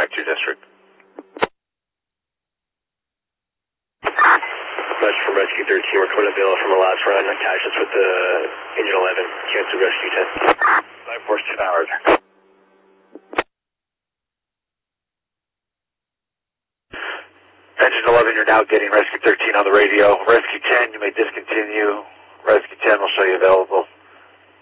to your district. Message from Rescue 13, we're coming to Bill from the last run. Attach us with the engine 11. Cancel Rescue 10. 5 force 2 hours. Engine 11, you're now getting Rescue 13 on the radio. Rescue 10, you may discontinue. Rescue 10 will show you available.